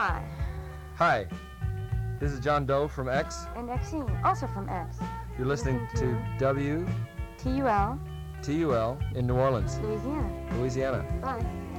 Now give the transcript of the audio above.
Hi. Hi, this is John Doe from X. And Xene, also from X. You're listening to TUL TUL in New Orleans, Louisiana. Louisiana. Bye.